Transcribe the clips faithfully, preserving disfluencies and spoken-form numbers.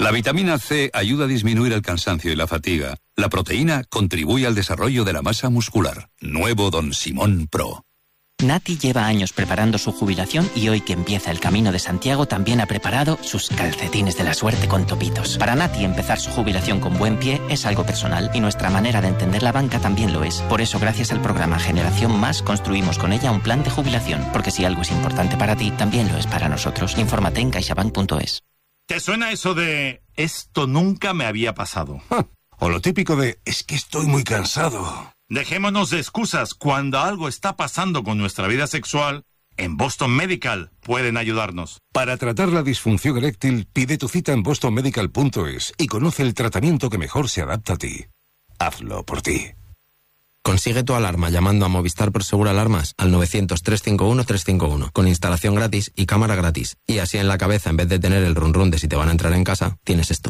La vitamina C ayuda a disminuir el cansancio y la fatiga. La proteína contribuye al desarrollo de la masa muscular. Nuevo Don Simón Pro. Nati lleva años preparando su jubilación y hoy que empieza el Camino de Santiago también ha preparado sus calcetines de la suerte con topitos. Para Nati empezar su jubilación con buen pie es algo personal y nuestra manera de entender la banca también lo es. Por eso gracias al programa Generación Más construimos con ella un plan de jubilación, porque si algo es importante para ti, también lo es para nosotros. Infórmate en caixabank punto es. ¿Te suena eso de esto nunca me había pasado? O lo típico de es que estoy muy cansado. Dejémonos de excusas. Cuando algo está pasando con nuestra vida sexual, en Boston Medical pueden ayudarnos. Para tratar la disfunción eréctil, pide tu cita en boston medical punto es y conoce el tratamiento que mejor se adapta a ti. Hazlo por ti. Consigue tu alarma llamando a Movistar Prosegur Alarmas al novecientos, trescientos cincuenta y uno, trescientos cincuenta y uno con instalación gratis y cámara gratis. Y así en la cabeza, en vez de tener el run run de si te van a entrar en casa, tienes esto.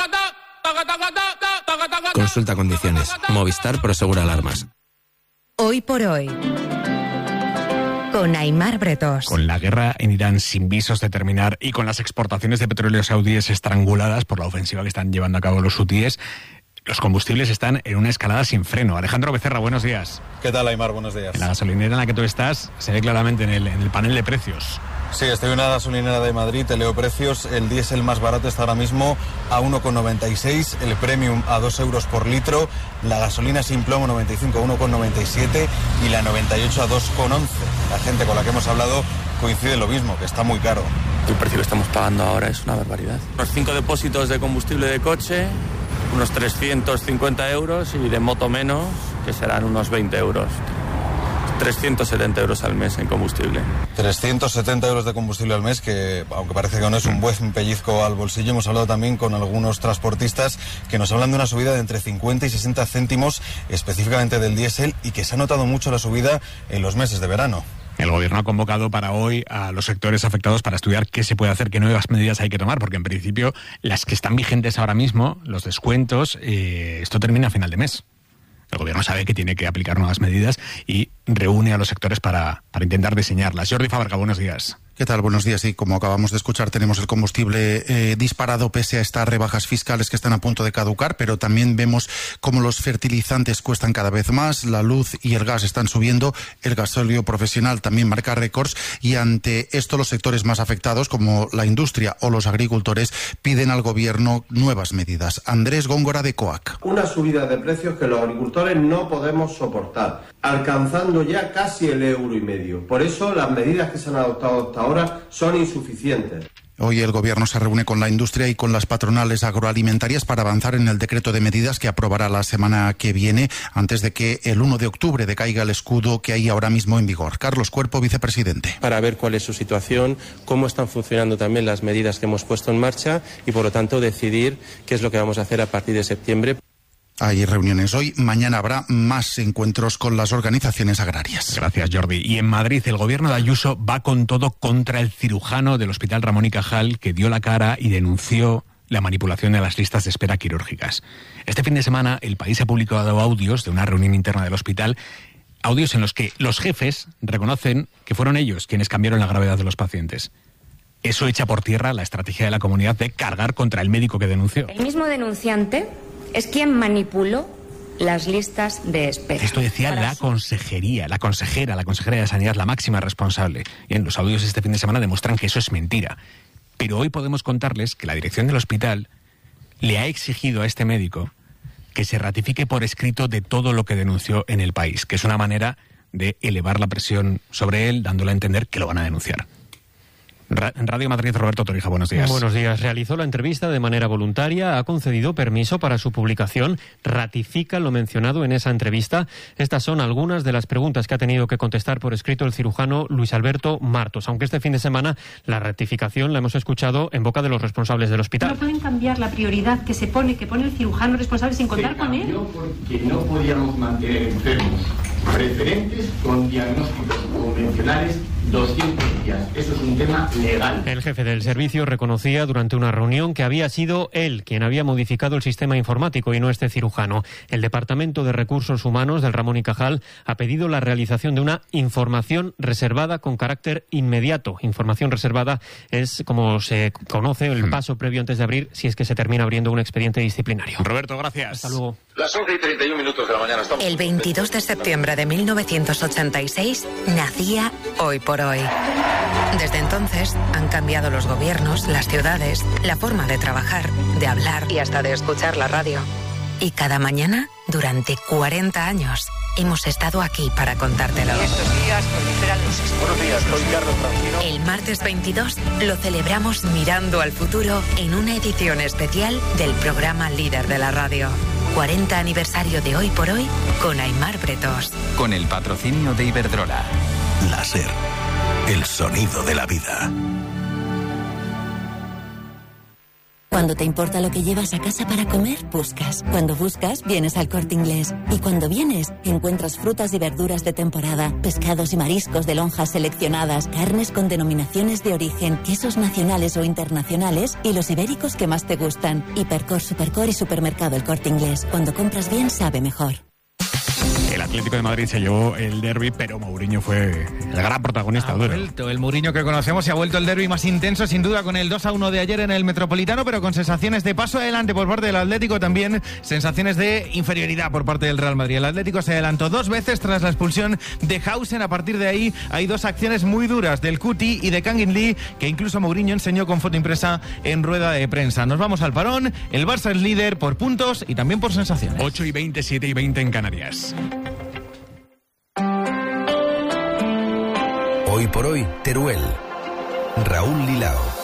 Consulta condiciones. Movistar Prosegur Alarmas. Hoy por hoy, con Aimar Bretos. Con la guerra en Irán sin visos de terminar y con las exportaciones de petróleo saudíes estranguladas por la ofensiva que están llevando a cabo los hutíes, los combustibles están en una escalada sin freno. Alejandro Becerra, buenos días. ¿Qué tal, Aimar? Buenos días. En la gasolinera en la que tú estás se ve claramente en el, en el panel de precios. Sí, estoy en una gasolinera de Madrid, te leo precios. El diésel más barato está ahora mismo a uno con noventa y seis, el premium a dos euros por litro, la gasolina sin plomo noventa y cinco a uno con noventa y siete y la noventa y ocho a dos con once. La gente con la que hemos hablado coincide en lo mismo, que está muy caro. El precio que estamos pagando ahora es una barbaridad. Los cinco depósitos de combustible de coche, unos trescientos cincuenta euros, y de moto menos, que serán unos veinte euros. trescientos setenta euros al mes en combustible. trescientos setenta euros de combustible al mes, que aunque parece que no es un buen pellizco al bolsillo. Hemos hablado también con algunos transportistas que nos hablan de una subida de entre cincuenta y sesenta céntimos específicamente del diésel, y que se ha notado mucho la subida en los meses de verano. El gobierno ha convocado para hoy a los sectores afectados para estudiar qué se puede hacer, qué nuevas medidas hay que tomar, porque en principio las que están vigentes ahora mismo, los descuentos, eh, esto termina a final de mes. El gobierno sabe que tiene que aplicar nuevas medidas y reúne a los sectores para, para intentar diseñarlas. Jordi Fabarca, buenos días. ¿Qué tal? Buenos días. Y como acabamos de escuchar, tenemos el combustible eh, disparado pese a estas rebajas fiscales que están a punto de caducar, pero también vemos cómo los fertilizantes cuestan cada vez más, la luz y el gas están subiendo, el gasóleo profesional también marca récords, y ante esto los sectores más afectados, como la industria o los agricultores, piden al gobierno nuevas medidas. Andrés Góngora, de COAC. Una subida de precios que los agricultores no podemos soportar, alcanzando ya casi el euro y medio. Por eso las medidas que se han adoptado hasta ahora son insuficientes. Hoy el gobierno se reúne con la industria y con las patronales agroalimentarias para avanzar en el decreto de medidas que aprobará la semana que viene, antes de que el uno de octubre decaiga el escudo que hay ahora mismo en vigor. Carlos Cuerpo, vicepresidente. Para ver cuál es su situación, cómo están funcionando también las medidas que hemos puesto en marcha y, por lo tanto, decidir qué es lo que vamos a hacer a partir de septiembre. Hay reuniones hoy, mañana habrá más encuentros con las organizaciones agrarias. Gracias, Jordi. Y en Madrid el gobierno de Ayuso va con todo contra el cirujano del Hospital Ramón y Cajal, que dio la cara y denunció la manipulación de las listas de espera quirúrgicas. Este fin de semana El País ha publicado audios de una reunión interna del hospital, audios en los que los jefes reconocen que fueron ellos quienes cambiaron la gravedad de los pacientes. Eso echa por tierra la estrategia de la comunidad de cargar contra el médico que denunció. El mismo denunciante es quien manipuló las listas de espera. Esto decía la consejería, la consejera, la consejera de Sanidad, la máxima responsable. Y en los audios este fin de semana demuestran que eso es mentira. Pero hoy podemos contarles que la dirección del hospital le ha exigido a este médico que se ratifique por escrito de todo lo que denunció en El País, que es una manera de elevar la presión sobre él, dándole a entender que lo van a denunciar. En Radio Madrid, Roberto Torija, buenos días. Buenos días. Realizó la entrevista de manera voluntaria, ha concedido permiso para su publicación, ratifica lo mencionado en esa entrevista. Estas son algunas de las preguntas que ha tenido que contestar por escrito el cirujano Luis Alberto Martos, aunque este fin de semana la ratificación la hemos escuchado en boca de los responsables del hospital. No pueden cambiar la prioridad que se pone, que pone el cirujano responsable sin contar con él. Porque no podíamos mantener enfermos preferentes con diagnósticos con convencionales doscientos días. Eso es un tema legal. El jefe del servicio reconocía durante una reunión que había sido él quien había modificado el sistema informático y no este cirujano. El Departamento de Recursos Humanos del Ramón y Cajal ha pedido la realización de una información reservada con carácter inmediato. Información reservada es, como se conoce, el paso previo antes de abrir, si es que se termina abriendo un expediente disciplinario. Roberto, gracias. Hasta luego. Las once y treinta y un minutos de la mañana. Estamos... El veintidós de septiembre de mil novecientos ochenta y seis nacía Hoy por Hoy. Desde entonces han cambiado los gobiernos, las ciudades, la forma de trabajar, de hablar y hasta de escuchar la radio. Y cada mañana, durante cuarenta años, hemos estado aquí para contártelo. Estos días proliferan los... Buenos días, soy Carlos Francino. El martes veintidós lo celebramos mirando al futuro en una edición especial del programa líder de la radio. cuarenta aniversario de Hoy por Hoy con Aimar Bretos. Con el patrocinio de Iberdrola. Láser. El sonido de la vida. Cuando te importa lo que llevas a casa para comer, buscas. Cuando buscas, vienes al Corte Inglés. Y cuando vienes, encuentras frutas y verduras de temporada, pescados y mariscos de lonjas seleccionadas, carnes con denominaciones de origen, quesos nacionales o internacionales y los ibéricos que más te gustan. Hipercor, Supercor y Supermercado El Corte Inglés. Cuando compras bien, sabe mejor. El Atlético de Madrid se llevó el derbi, pero Mourinho fue el gran protagonista. Ha vuelto el Mourinho que conocemos y ha vuelto el derbi más intenso, sin duda, con el dos a uno de ayer en el Metropolitano, pero con sensaciones de paso adelante por parte del Atlético, también sensaciones de inferioridad por parte del Real Madrid. El Atlético se adelantó dos veces tras la expulsión de Hausen. A partir de ahí hay dos acciones muy duras del Cuti y de Kangin Lee, que incluso Mourinho enseñó con foto impresa en rueda de prensa. Nos vamos al parón. El Barça es líder por puntos y también por sensaciones. ocho y veinte, siete y veinte en Canarias. Hoy por hoy, Teruel. Raúl Lilao.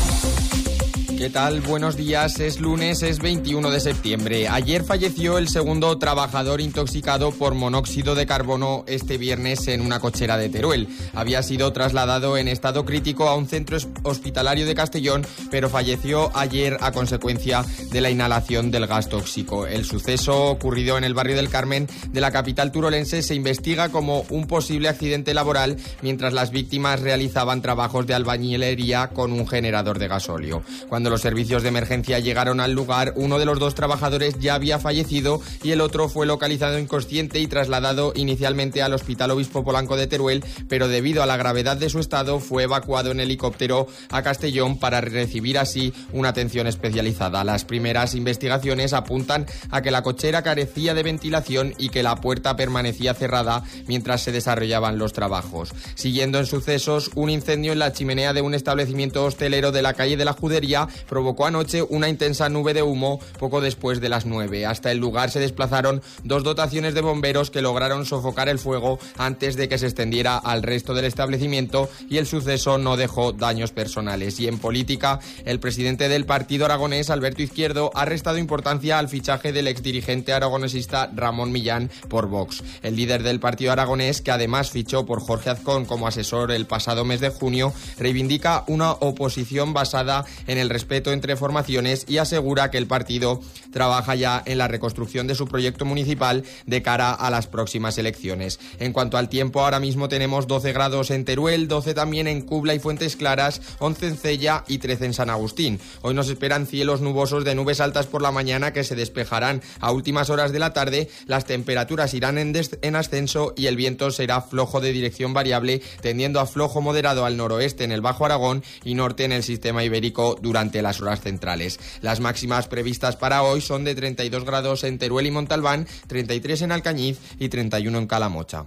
¿Qué tal? Buenos días. Es lunes, es veintiuno de septiembre. Ayer falleció el segundo trabajador intoxicado por monóxido de carbono este viernes en una cochera de Teruel. Había sido trasladado en estado crítico a un centro hospitalario de Castellón, pero falleció ayer a consecuencia de la inhalación del gas tóxico. El suceso, ocurrido en el barrio del Carmen de la capital turolense, se investiga como un posible accidente laboral mientras las víctimas realizaban trabajos de albañilería con un generador de gasóleo. Cuando los servicios de emergencia llegaron al lugar, uno de los dos trabajadores ya había fallecido y el otro fue localizado inconsciente y trasladado inicialmente al Hospital Obispo Polanco de Teruel, pero debido a la gravedad de su estado fue evacuado en helicóptero a Castellón para recibir así una atención especializada. Las primeras investigaciones apuntan a que la cochera carecía de ventilación y que la puerta permanecía cerrada mientras se desarrollaban los trabajos. Siguiendo en sucesos, un incendio en la chimenea de un establecimiento hostelero de la calle de la Judería provocó anoche una intensa nube de humo poco después de las nueve. Hasta el lugar se desplazaron dos dotaciones de bomberos que lograron sofocar el fuego antes de que se extendiera al resto del establecimiento y el suceso no dejó daños personales. Y en política, el presidente del partido aragonés, Alberto Izquierdo, ha restado importancia al fichaje del exdirigente aragonesista Ramón Millán por Vox. El líder del partido aragonés, que además fichó por Jorge Azcón como asesor el pasado mes de junio, reivindica una oposición basada en el respeto entre formaciones y asegura que el partido trabaja ya en la reconstrucción de su proyecto municipal de cara a las próximas elecciones. En cuanto al tiempo, ahora mismo tenemos doce grados en Teruel, doce también en Cubla y Fuentes Claras, once en Cella y trece en San Agustín. Hoy nos esperan cielos nubosos de nubes altas por la mañana que se despejarán a últimas horas de la tarde, las temperaturas irán en, des- en ascenso y el viento será flojo de dirección variable, tendiendo a flojo moderado al noroeste en el Bajo Aragón y norte en el sistema ibérico durante las horas centrales. Las máximas previstas para hoy son de treinta y dos grados en Teruel y Montalbán, treinta y tres en Alcañiz y treinta y uno en Calamocha.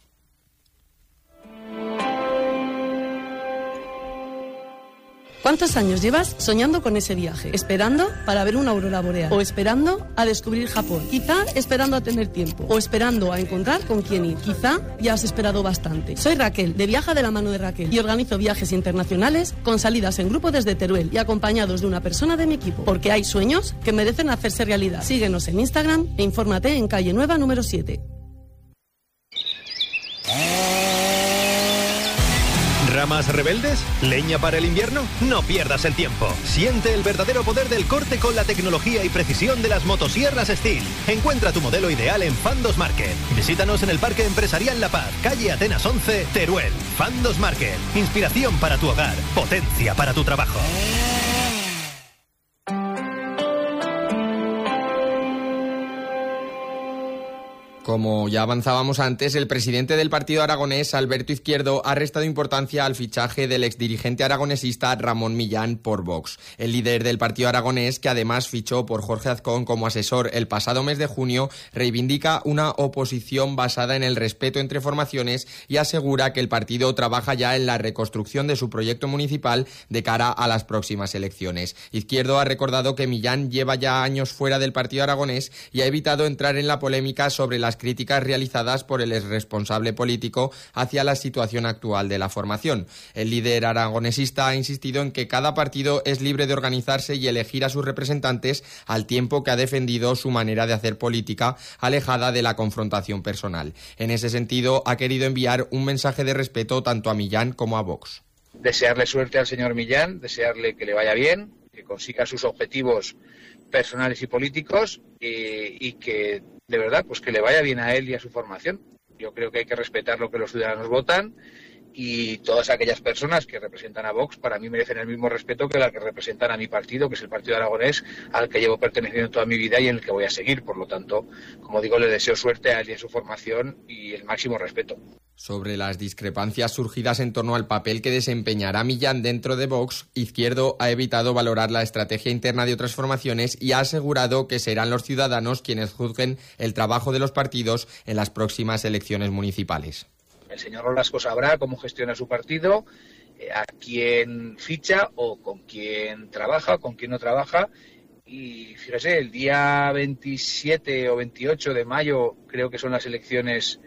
¿Cuántos años llevas soñando con ese viaje? ¿Esperando para ver una aurora boreal? ¿O esperando a descubrir Japón? Quizá esperando a tener tiempo. ¿O esperando a encontrar con quién ir? Quizá ya has esperado bastante. Soy Raquel, de Viaja de la mano de Raquel, y organizo viajes internacionales con salidas en grupo desde Teruel y acompañados de una persona de mi equipo. Porque hay sueños que merecen hacerse realidad. Síguenos en Instagram e infórmate en Calle Nueva número siete. ¿Programas rebeldes? ¿Leña para el invierno? No pierdas el tiempo. Siente el verdadero poder del corte con la tecnología y precisión de las motosierras Steel. Encuentra tu modelo ideal en Fandos Market. Visítanos en el Parque Empresarial La Paz, calle Atenas once, Teruel. Fandos Market. Inspiración para tu hogar. Potencia para tu trabajo. Como ya avanzábamos antes, el presidente del partido aragonés, Alberto Izquierdo, ha restado importancia al fichaje del exdirigente aragonesista Ramón Millán por Vox. El líder del partido aragonés, que además fichó por Jorge Azcón como asesor el pasado mes de junio, reivindica una oposición basada en el respeto entre formaciones y asegura que el partido trabaja ya en la reconstrucción de su proyecto municipal de cara a las próximas elecciones. Izquierdo ha recordado que Millán lleva ya años fuera del partido aragonés y ha evitado entrar en la polémica sobre las críticas realizadas por el exresponsable político hacia la situación actual de la formación. El líder aragonesista ha insistido en que cada partido es libre de organizarse y elegir a sus representantes, al tiempo que ha defendido su manera de hacer política alejada de la confrontación personal. En ese sentido, ha querido enviar un mensaje de respeto tanto a Millán como a Vox. Desearle suerte al señor Millán, desearle que le vaya bien, que consiga sus objetivos personales y políticos y, y que de verdad pues que le vaya bien a él y a su formación. Yo creo que hay que respetar lo que los ciudadanos votan y todas aquellas personas que representan a Vox para mí merecen el mismo respeto que las que representan a mi partido, que es el Partido Aragonés, al que llevo perteneciendo toda mi vida y en el que voy a seguir. Por lo tanto, como digo, le deseo suerte a él y a su formación y el máximo respeto. Sobre las discrepancias surgidas en torno al papel que desempeñará Millán dentro de Vox, Izquierdo ha evitado valorar la estrategia interna de otras formaciones y ha asegurado que serán los ciudadanos quienes juzguen el trabajo de los partidos en las próximas elecciones municipales. El señor Olasco sabrá cómo gestiona su partido, a quién ficha o con quién trabaja, con quién no trabaja. Y fíjese, el día veintisiete o veintiocho de mayo creo que son las elecciones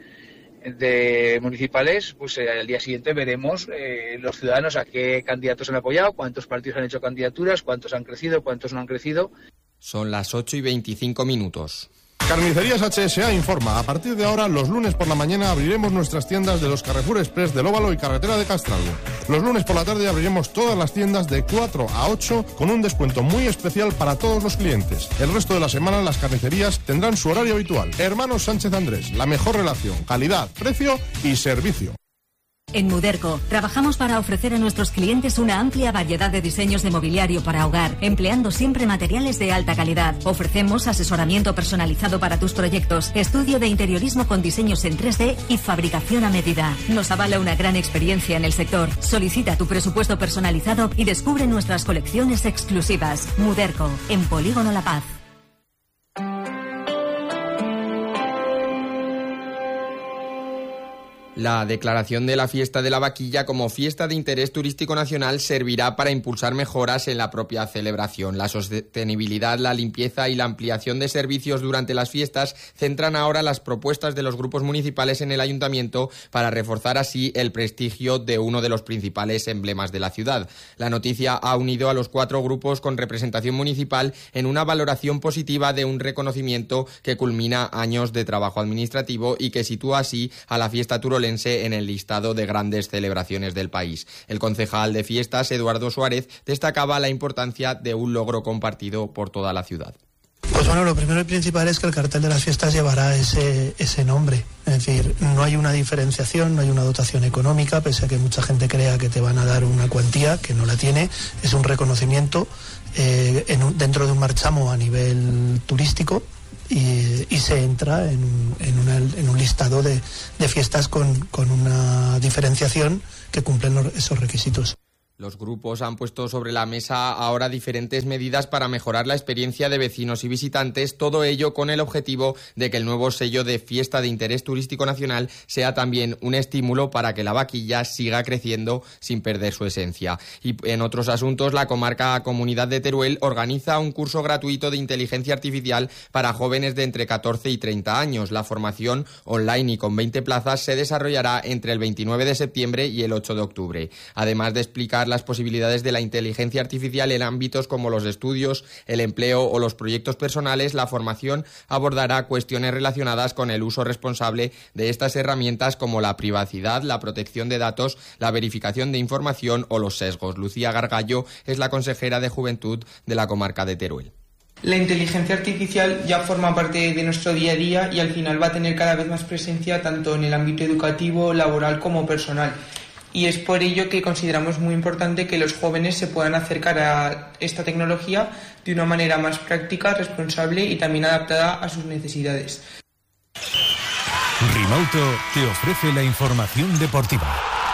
de municipales, pues eh, al día siguiente veremos eh, los ciudadanos a qué candidatos han apoyado, cuántos partidos han hecho candidaturas, cuántos han crecido, cuántos no han crecido. Son las ocho y veinticinco minutos. Carnicerías H S A informa, a partir de ahora, los lunes por la mañana abriremos nuestras tiendas de los Carrefour Express del Óvalo y Carretera de Castralgo. Los lunes por la tarde abriremos todas las tiendas de cuatro a ocho con un descuento muy especial para todos los clientes. El resto de la semana las carnicerías tendrán su horario habitual. Hermanos Sánchez Andrés, la mejor relación, calidad, precio y servicio. En Muderco, trabajamos para ofrecer a nuestros clientes una amplia variedad de diseños de mobiliario para hogar, empleando siempre materiales de alta calidad. Ofrecemos asesoramiento personalizado para tus proyectos, estudio de interiorismo con diseños en tres D y fabricación a medida. Nos avala una gran experiencia en el sector. Solicita tu presupuesto personalizado y descubre nuestras colecciones exclusivas. Muderco, en Polígono La Paz. La declaración de la fiesta de la vaquilla como fiesta de interés turístico nacional servirá para impulsar mejoras en la propia celebración. La sostenibilidad, la limpieza y la ampliación de servicios durante las fiestas centran ahora las propuestas de los grupos municipales en el ayuntamiento para reforzar así el prestigio de uno de los principales emblemas de la ciudad. La noticia ha unido a los cuatro grupos con representación municipal en una valoración positiva de un reconocimiento que culmina años de trabajo administrativo y que sitúa así a la fiesta turolense en el listado de grandes celebraciones del país. El concejal de fiestas, Eduardo Suárez, destacaba la importancia de un logro compartido por toda la ciudad. Pues bueno, lo primero y principal es que el cartel de las fiestas llevará ese, ese nombre. Es decir, no hay una diferenciación, no hay una dotación económica, pese a que mucha gente crea que te van a dar una cuantía, que no la tiene. Es un reconocimiento eh, en un, dentro de un marchamo a nivel turístico. Y, y se entra en un, en una, en un listado de, de fiestas con, con una diferenciación que cumplen los, esos requisitos. Los grupos han puesto sobre la mesa ahora diferentes medidas para mejorar la experiencia de vecinos y visitantes, todo ello con el objetivo de que el nuevo sello de Fiesta de Interés Turístico Nacional sea también un estímulo para que la vaquilla siga creciendo sin perder su esencia. Y en otros asuntos, la comarca Comunidad de Teruel organiza un curso gratuito de inteligencia artificial para jóvenes de entre catorce y treinta años. La formación online y con veinte plazas se desarrollará entre el veintinueve de septiembre y el ocho de octubre. Además de explicar explorar las posibilidades de la inteligencia artificial en ámbitos como los estudios, el empleo o los proyectos personales, la formación abordará cuestiones relacionadas con el uso responsable de estas herramientas como la privacidad, la protección de datos, la verificación de información o los sesgos. Lucía Gargallo es la consejera de Juventud de la comarca de Teruel. La inteligencia artificial ya forma parte de nuestro día a día y al final va a tener cada vez más presencia tanto en el ámbito educativo, laboral como personal. Y es por ello que consideramos muy importante que los jóvenes se puedan acercar a esta tecnología de una manera más práctica, responsable y también adaptada a sus necesidades. Rimauto te ofrece la información deportiva.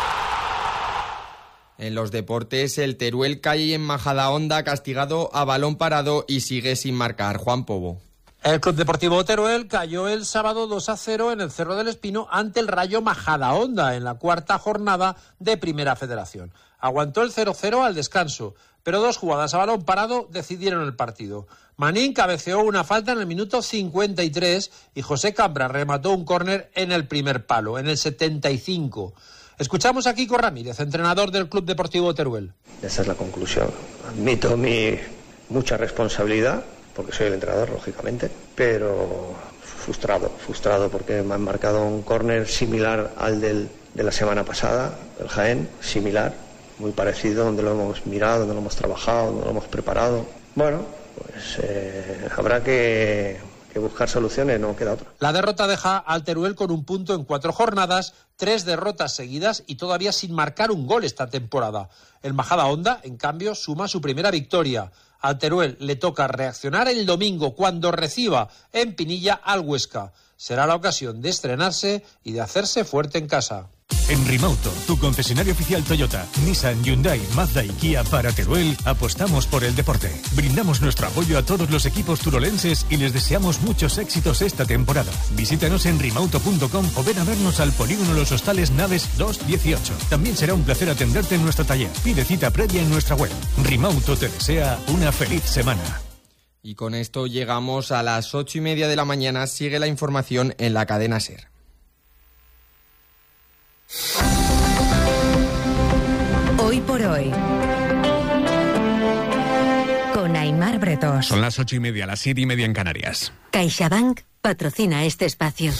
En los deportes, el Teruel cae en Majadahonda, castigado a balón parado y sigue sin marcar. Juan Pobo. El Club Deportivo Teruel cayó el sábado dos a cero en el Cerro del Espino ante el Rayo Majadahonda en la cuarta jornada de Primera Federación. Aguantó el cero cero al descanso, pero dos jugadas a balón parado decidieron el partido. Manín cabeceó una falta en el minuto cincuenta y tres y José Cambra remató un córner en el primer palo, en el setenta y cinco. Escuchamos a Kiko Ramírez, entrenador del Club Deportivo Teruel. Esa es la conclusión. Admito mi mucha responsabilidad, porque soy el entrenador, lógicamente, pero frustrado, frustrado porque me han marcado un córner similar al del, de la semana pasada, el Jaén, similar, muy parecido, donde lo hemos mirado, donde lo hemos trabajado, donde lo hemos preparado. Bueno, pues eh, habrá que... que buscar soluciones, no queda otra. La derrota deja al Teruel con un punto en cuatro jornadas, tres derrotas seguidas y todavía sin marcar un gol esta temporada. El Majadahonda, en cambio, suma su primera victoria. Al Teruel le toca reaccionar el domingo cuando reciba en Pinilla al Huesca. Será la ocasión de estrenarse y de hacerse fuerte en casa. En Rimauto, tu concesionario oficial Toyota, Nissan, Hyundai, Mazda y Kia para Teruel, apostamos por el deporte. Brindamos nuestro apoyo a todos los equipos turolenses y les deseamos muchos éxitos esta temporada. Visítanos en rimauto punto com o ven a vernos al Polígono Los Hostales Naves dos dieciocho. También será un placer atenderte en nuestro taller. Pide cita previa en nuestra web. Rimauto te desea una feliz semana. Y con esto llegamos a las ocho y media de la mañana. Sigue la información en la cadena SER. Hoy por hoy, con Aimar Bretos. Son las ocho y media, las siete y media en Canarias. CaixaBank patrocina este espacio.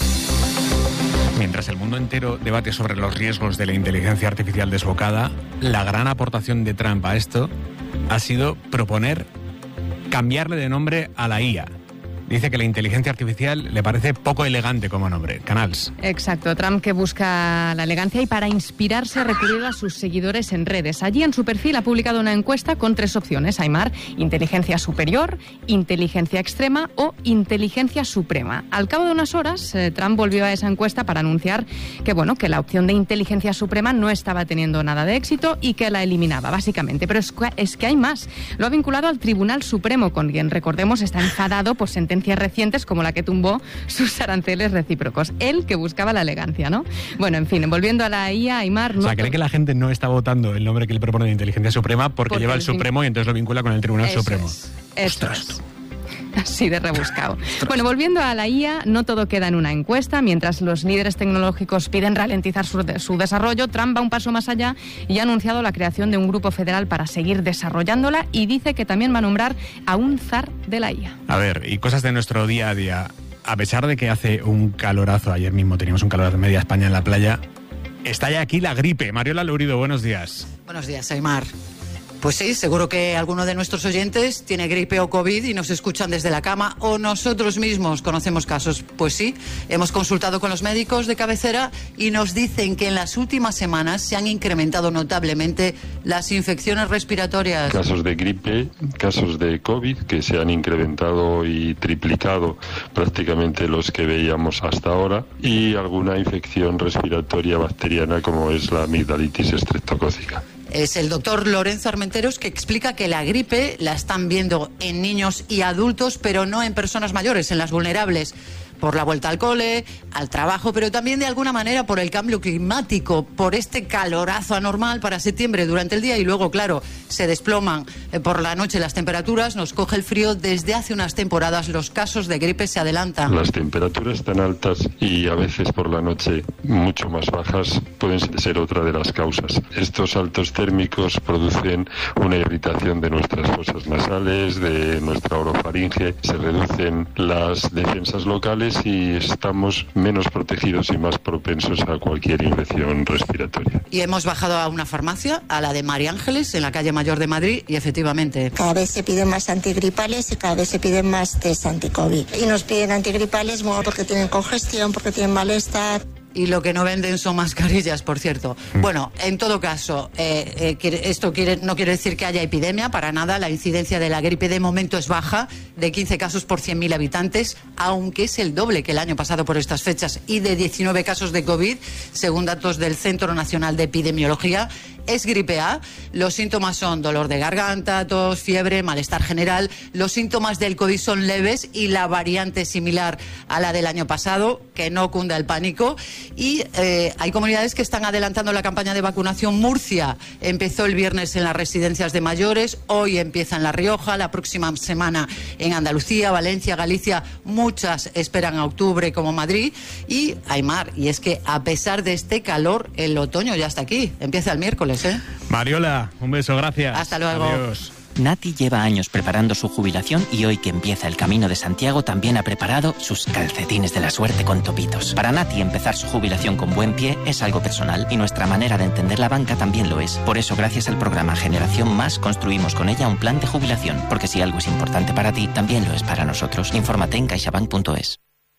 Mientras el mundo entero debate sobre los riesgos de la inteligencia artificial desbocada, la gran aportación de Trump a esto ha sido proponer cambiarle de nombre a la I A. Dice que la inteligencia artificial le parece poco elegante como nombre. Canals. Exacto. Trump, que busca la elegancia y para inspirarse ha recurrido a sus seguidores en redes. Allí en su perfil ha publicado una encuesta con tres opciones. Aimar, inteligencia superior, inteligencia extrema o inteligencia suprema. Al cabo de unas horas, eh, Trump volvió a esa encuesta para anunciar que, bueno, que la opción de inteligencia suprema no estaba teniendo nada de éxito y que la eliminaba, básicamente. Pero es que, es que hay más. Lo ha vinculado al Tribunal Supremo, con quien, recordemos, está enfadado por sentencias recientes como la que tumbó sus aranceles recíprocos. Él que buscaba la elegancia, ¿no? Bueno, en fin, volviendo a la I A, Aimar... No o sea, cree que la gente no está votando el nombre que le propone de inteligencia suprema porque, porque lleva el Supremo y entonces lo vincula con el Tribunal eso Supremo. Es, eso es. Así de rebuscado. Bueno, volviendo a la I A, no todo queda en una encuesta. Mientras los líderes tecnológicos piden ralentizar su, de, su desarrollo, Trump va un paso más allá y ha anunciado la creación de un grupo federal para seguir desarrollándola y dice que también va a nombrar a un zar de la I A. A ver, y cosas de nuestro día a día. A pesar de que hace un calorazo, ayer mismo teníamos un calorazo en media España en la playa, está ya aquí la gripe. Mariola Lourido, buenos días. Buenos días, Aimar. Pues sí, seguro que alguno de nuestros oyentes tiene gripe o COVID y nos escuchan desde la cama, o nosotros mismos conocemos casos. Pues sí, hemos consultado con los médicos de cabecera y nos dicen que en las últimas semanas se han incrementado notablemente las infecciones respiratorias. Casos de gripe, casos de COVID que se han incrementado y triplicado prácticamente los que veíamos hasta ahora, y alguna infección respiratoria bacteriana como es la amigdalitis estreptocócica. Es el doctor Lorenzo Armenteros, que explica que la gripe la están viendo en niños y adultos, pero no en personas mayores, en las vulnerables. por la vuelta al cole, al trabajo, pero también de alguna manera por el cambio climático, por este calorazo anormal para septiembre durante el día y luego, claro, se desploman eh, por la noche las temperaturas, nos coge el frío. Desde hace unas temporadas los casos de gripe se adelantan. Las temperaturas tan altas y a veces por la noche mucho más bajas pueden ser otra de las causas. Estos altos térmicos producen una irritación de nuestras fosas nasales, de nuestra orofaringe, se reducen las defensas locales y estamos menos protegidos y más propensos a cualquier infección respiratoria. Y hemos bajado a una farmacia, a la de María Ángeles, en la calle Mayor de Madrid, y efectivamente... Cada vez se piden más antigripales y cada vez se piden más test anti-COVID. Y nos piden antigripales bueno, porque tienen congestión, porque tienen malestar... Y lo que no venden son mascarillas, por cierto. Mm. Bueno, en todo caso, eh, eh, quiere, esto quiere, no quiere decir que haya epidemia, para nada. La incidencia de la gripe de momento es baja, de quince casos por cien mil habitantes, aunque es el doble que el año pasado por estas fechas, y de diecinueve casos de COVID, según datos del Centro Nacional de Epidemiología. Es gripe A, los síntomas son dolor de garganta, tos, fiebre, malestar general. Los síntomas del COVID son leves y la variante similar a la del año pasado, que no cunda el pánico. Y eh, hay comunidades que están adelantando la campaña de vacunación. Murcia empezó el viernes en las residencias de mayores, hoy empieza en La Rioja, la próxima semana en Andalucía, Valencia, Galicia, muchas esperan a octubre como Madrid. Y Aymar, y es que a pesar de este calor, el otoño ya está aquí, empieza el miércoles. ¿Eh? Mariola, un beso, gracias. Hasta luego. Adiós. Nati lleva años preparando su jubilación y hoy que empieza el Camino de Santiago también ha preparado sus calcetines de la suerte con topitos. Para Nati empezar su jubilación con buen pie es algo personal y nuestra manera de entender la banca también lo es. Por eso gracias al programa Generación Más construimos con ella un plan de jubilación, porque si algo es importante para ti, también lo es para nosotros. Infórmate en caixabank punto es.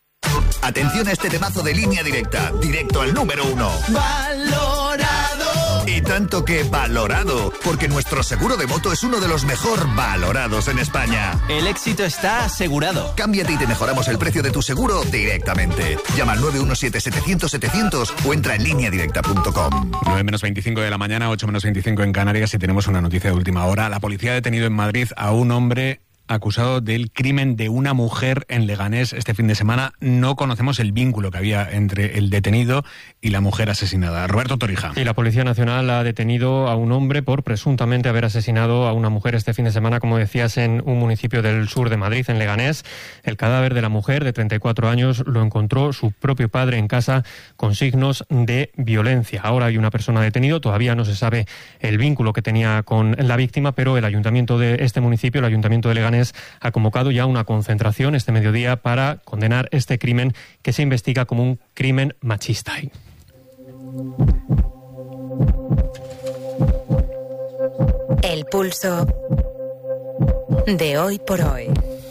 Atención a este temazo de Línea Directa, directo al número uno. ¡Valorado! Y tanto que valorado, porque nuestro seguro de moto es uno de los mejor valorados en España. El éxito está asegurado. Cámbiate y te mejoramos el precio de tu seguro directamente. Llama al nueve uno siete, setecientos, setecientos o entra en línea directa punto com. nueve menos veinticinco de la mañana, ocho menos veinticinco en Canarias y tenemos una noticia de última hora. La policía ha detenido en Madrid a un hombre acusado del crimen de una mujer en Leganés este fin de semana. No conocemos el vínculo que había entre el detenido y la mujer asesinada. Roberto Torija. Y la Policía Nacional ha detenido a un hombre por presuntamente haber asesinado a una mujer este fin de semana, como decías, en un municipio del sur de Madrid, en Leganés. El cadáver de la mujer, de treinta y cuatro años, lo encontró su propio padre en casa con signos de violencia. Ahora hay una persona detenida, todavía no se sabe el vínculo que tenía con la víctima, pero el ayuntamiento de este municipio, el ayuntamiento de Leganés, ha convocado ya una concentración este mediodía para condenar este crimen que se investiga como un crimen machista. El pulso de hoy por hoy.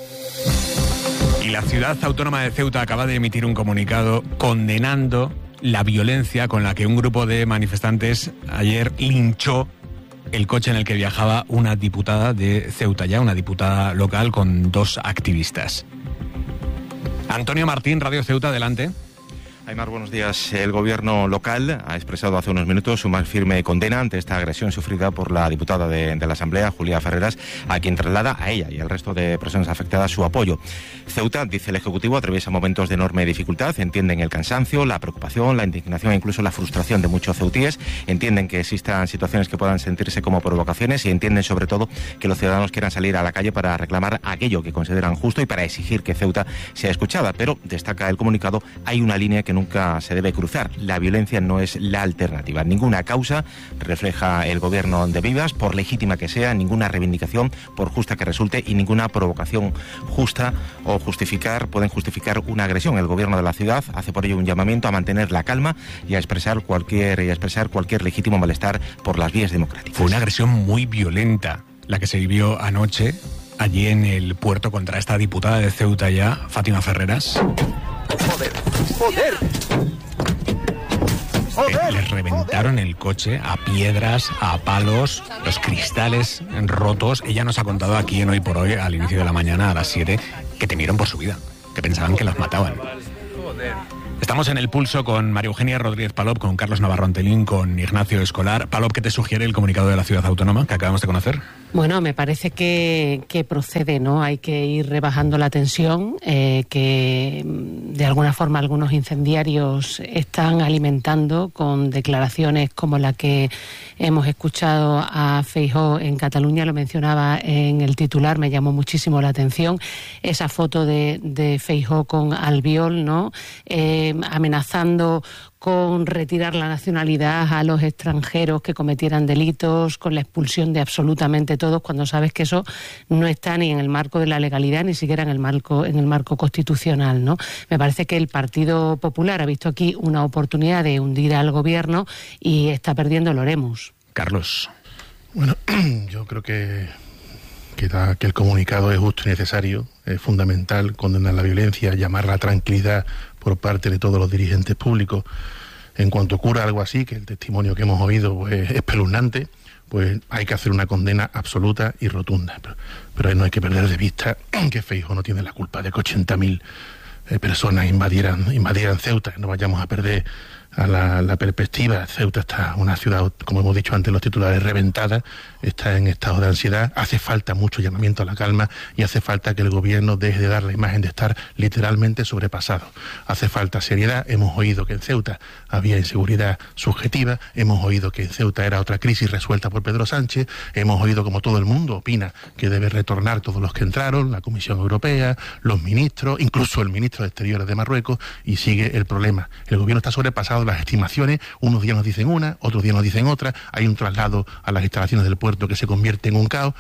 Y la ciudad autónoma de Ceuta acaba de emitir un comunicado condenando la violencia con la que un grupo de manifestantes ayer linchó el coche en el que viajaba una diputada de Ceuta, ya una diputada local con dos activistas. Antonio Martín, Radio Ceuta, adelante. Aymar, buenos días. El gobierno local ha expresado hace unos minutos su más firme condena ante esta agresión sufrida por la diputada de, de la Asamblea, Julia Ferreras, a quien traslada a ella y al resto de personas afectadas su apoyo. Ceuta, dice el Ejecutivo, atraviesa momentos de enorme dificultad. Entienden el cansancio, la preocupación, la indignación e incluso la frustración de muchos ceutíes. Entienden que existan situaciones que puedan sentirse como provocaciones y entienden sobre todo que los ciudadanos quieran salir a la calle para reclamar aquello que consideran justo y para exigir que Ceuta sea escuchada. Pero, destaca el comunicado, hay una línea que nunca se debe cruzar. La violencia no es la alternativa. Ninguna causa refleja el gobierno de Vivas, por legítima que sea, ninguna reivindicación, por justa que resulte, y ninguna provocación justa o justificar, pueden justificar una agresión. El gobierno de la ciudad hace por ello un llamamiento a mantener la calma y a expresar cualquier, y a expresar cualquier legítimo malestar por las vías democráticas. Fue una agresión muy violenta la que se vivió anoche allí en el puerto contra esta diputada de Ceuta ya, Fátima Ferreras. ¡Joder! ¡Joder! Eh, les reventaron el coche a piedras, a palos, los cristales rotos. Ella nos ha contado aquí en Hoy por Hoy, al inicio de la mañana, a las siete, que temieron por su vida, que pensaban que los mataban. Estamos en El Pulso con María Eugenia Rodríguez Palop, con Carlos Navarro Antelín, con Ignacio Escolar. Palop, ¿qué te sugiere el comunicado de la Ciudad Autónoma que acabamos de conocer? Bueno, me parece que, que procede, ¿no? Hay que ir rebajando la tensión, eh, que de alguna forma algunos incendiarios están alimentando con declaraciones como la que hemos escuchado a Feijóo en Cataluña. Lo mencionaba en el titular, me llamó muchísimo la atención esa foto de, de Feijóo con Albiol, ¿no? Eh, amenazando con retirar la nacionalidad a los extranjeros que cometieran delitos, con la expulsión de absolutamente todos, cuando sabes que eso no está ni en el marco de la legalidad, ni siquiera en el marco, en el marco constitucional, ¿no? Me parece que el Partido Popular ha visto aquí una oportunidad de hundir al gobierno y está perdiendo el Oremus. Carlos. Bueno, yo creo que, que, da, que el comunicado es justo y necesario, es fundamental condenar la violencia, llamar a la tranquilidad por parte de todos los dirigentes públicos. En cuanto ocurra algo así, que el testimonio que hemos oído pues, es espeluznante, pues hay que hacer una condena absoluta y rotunda. Pero, pero no hay que perder de vista que Feijóo no tiene la culpa de que ochenta mil eh, personas invadieran, invadieran Ceuta. No vayamos a perder a la, la perspectiva. Ceuta está una ciudad, como hemos dicho antes, los titulares, reventada, está en estado de ansiedad. Hace falta mucho llamamiento a la calma y hace falta que el gobierno deje de dar la imagen de estar literalmente sobrepasado. Hace falta seriedad. Hemos oído que en Ceuta había inseguridad subjetiva, hemos oído que en Ceuta era otra crisis resuelta por Pedro Sánchez, hemos oído como todo el mundo opina que debe retornar todos los que entraron, la Comisión Europea, los ministros, incluso el ministro de Exteriores de Marruecos, y sigue el problema. El gobierno está sobrepasado. Las estimaciones, unos días nos dicen una, otros días nos dicen otra, hay un traslado a las instalaciones del puerto que se convierte en un caos.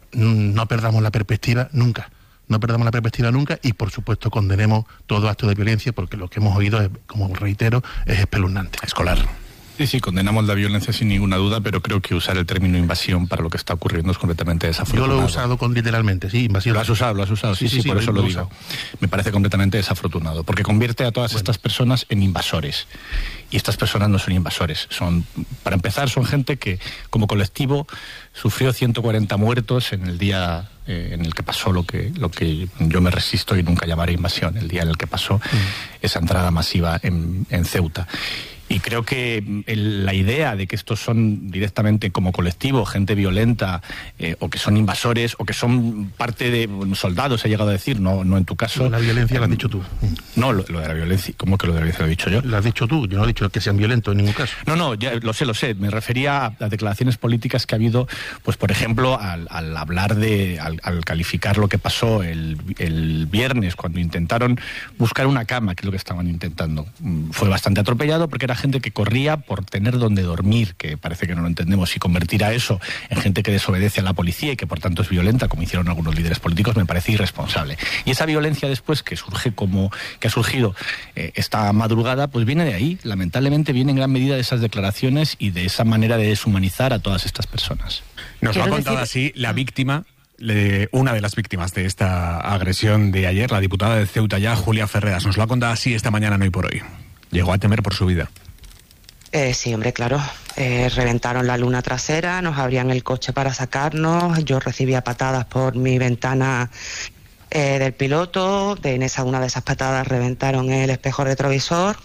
No perdamos la perspectiva nunca, no perdamos la perspectiva nunca y por supuesto condenemos todo acto de violencia, porque lo que hemos oído, es, como reitero, es espeluznante. Escolar. Sí, sí, condenamos la violencia sin ninguna duda, pero creo que usar el término invasión para lo que está ocurriendo es completamente desafortunado. Yo lo he usado con literalmente, sí, invasión. Lo has usado, lo has usado, sí, sí, sí, sí por eso lo digo. Me parece completamente desafortunado, porque convierte a todas bueno. estas personas en invasores. Y estas personas no son invasores, son, para empezar, son gente que, como colectivo, sufrió ciento cuarenta muertos en el día eh, en el que pasó lo que, lo que yo me resisto y nunca llamaré invasión, el día en el que pasó mm. esa entrada masiva en, en Ceuta. Y creo que el, la idea de que estos son directamente como colectivo, gente violenta, eh, o que son invasores, o que son parte de soldados, he llegado a decir, no, no en tu caso. La violencia eh, lo has dicho tú. No, lo, lo de la violencia, ¿cómo que lo de la violencia lo he dicho yo? Lo has dicho tú, yo no he dicho que sean violentos en ningún caso. No, no, ya lo sé, lo sé. Me refería a las declaraciones políticas que ha habido, pues por ejemplo, al, al hablar de, al, al calificar lo que pasó el, el viernes, cuando intentaron buscar una cama, que es lo que estaban intentando. Fue bastante atropellado porque era gente que corría por tener donde dormir, que parece que no lo entendemos, y convertir a eso en gente que desobedece a la policía y que por tanto es violenta, como hicieron algunos líderes políticos, me parece irresponsable. Y esa violencia después que surge como que ha surgido eh, esta madrugada, pues viene de ahí, lamentablemente viene en gran medida de esas declaraciones y de esa manera de deshumanizar a todas estas personas. Nos lo ha contado así la víctima, una de las víctimas de esta agresión de ayer, la diputada de Ceuta ya, Julia Ferreras. Nos lo ha contado así esta mañana en Hoy por Hoy. Llegó a temer por su vida. Eh, sí, hombre, claro. Eh, reventaron la luna trasera, nos abrían el coche para sacarnos, yo recibía patadas por mi ventana eh, del piloto, de, en esa una de esas patadas reventaron el espejo retrovisor.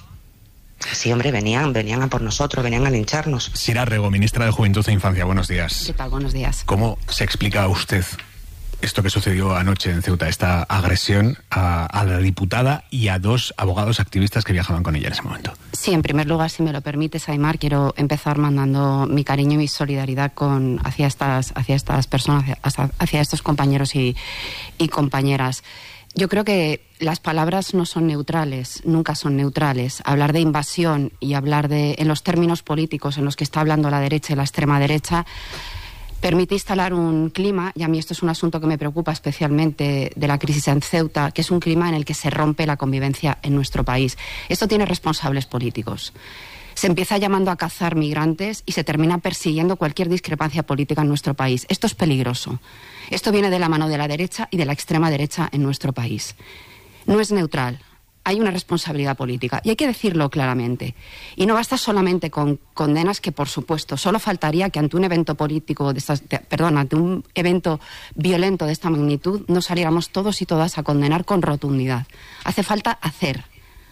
Sí, hombre, venían, venían a por nosotros, venían a lincharnos. Sira Rego, ministra de Juventud e Infancia, buenos días. ¿Qué tal? Buenos días. ¿Cómo se explica a usted esto que sucedió anoche en Ceuta, esta agresión a, a la diputada y a dos abogados activistas que viajaban con ella en ese momento? Sí, en primer lugar, si me lo permites, Aimar, quiero empezar mandando mi cariño y mi solidaridad con, hacia, estas, hacia estas personas, hacia, hacia estos compañeros y, y compañeras. Yo creo que las palabras no son neutrales, nunca son neutrales. Hablar de invasión y hablar de, en los términos políticos en los que está hablando la derecha y la extrema derecha, permite instalar un clima, y a mí esto es un asunto que me preocupa especialmente de la crisis en Ceuta, que es un clima en el que se rompe la convivencia en nuestro país. Esto tiene responsables políticos. Se empieza llamando a cazar migrantes y se termina persiguiendo cualquier discrepancia política en nuestro país. Esto es peligroso. Esto viene de la mano de la derecha y de la extrema derecha en nuestro país. No es neutral. Hay una responsabilidad política y hay que decirlo claramente. Y no basta solamente con condenas que, por supuesto, solo faltaría que ante un evento político, de estas, de, perdón, ante un evento violento de esta magnitud, no saliéramos todos y todas a condenar con rotundidad. Hace falta hacer.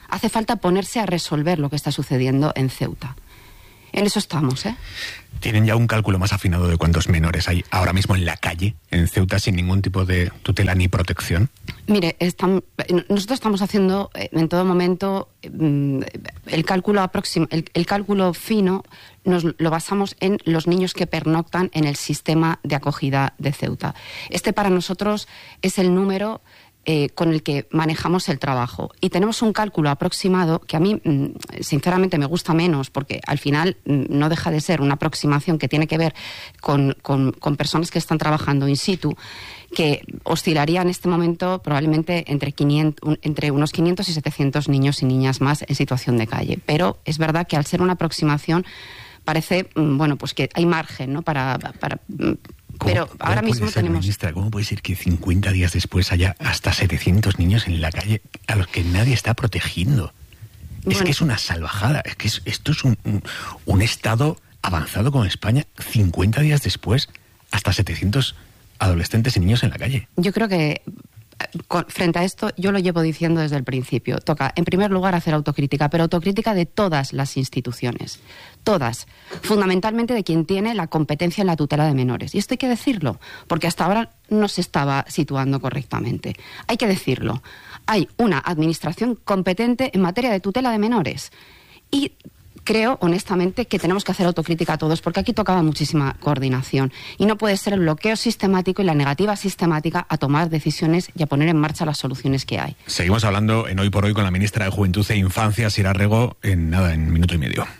hace falta ponerse a resolver lo que está sucediendo en Ceuta. En eso estamos, ¿eh? ¿Tienen ya un cálculo más afinado de cuántos menores hay ahora mismo en la calle, en Ceuta, sin ningún tipo de tutela ni protección? Mire, están, nosotros estamos haciendo en todo momento el cálculo aproxima, el, el cálculo fino nos lo basamos en los niños que pernoctan en el sistema de acogida de Ceuta. Este para nosotros es el número Eh, con el que manejamos el trabajo. Y tenemos un cálculo aproximado que a mí, sinceramente, me gusta menos, porque al final no deja de ser una aproximación que tiene que ver con, con, con personas que están trabajando in situ, que oscilaría en este momento probablemente entre, quinientos, entre unos quinientos y setecientos niños y niñas más en situación de calle. Pero es verdad que al ser una aproximación parece, bueno, pues que hay margen, ¿no?, para... para Pero ahora mismo ser, tenemos... Ministra, ¿cómo puede ser que cincuenta días después haya hasta setecientos niños en la calle a los que nadie está protegiendo? Bueno. Es que es una salvajada. Es que es, esto es un, un, un estado avanzado con España. cincuenta días después, hasta setecientos adolescentes y niños en la calle. Yo creo que... Con, frente a esto, yo lo llevo diciendo desde el principio. Toca, en primer lugar, hacer autocrítica, pero autocrítica de todas las instituciones. Todas. Fundamentalmente de quien tiene la competencia en la tutela de menores. Y esto hay que decirlo, porque hasta ahora no se estaba situando correctamente. Hay que decirlo. Hay una administración competente en materia de tutela de menores. Y creo, honestamente, que tenemos que hacer autocrítica a todos, porque aquí tocaba muchísima coordinación. Y no puede ser el bloqueo sistemático y la negativa sistemática a tomar decisiones y a poner en marcha las soluciones que hay. Seguimos hablando en Hoy por Hoy con la ministra de Juventud e Infancia, Sira Rego, en nada, en minuto y medio.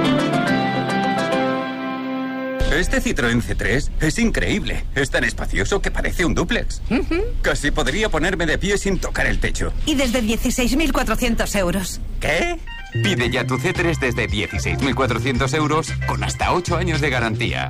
Este Citroën C tres es increíble. Es tan espacioso que parece un dúplex. Uh-huh. Casi podría ponerme de pie sin tocar el techo. Y desde dieciséis mil cuatrocientos euros. ¿Qué? Pide ya tu C tres desde dieciséis mil cuatrocientos euros con hasta ocho años de garantía.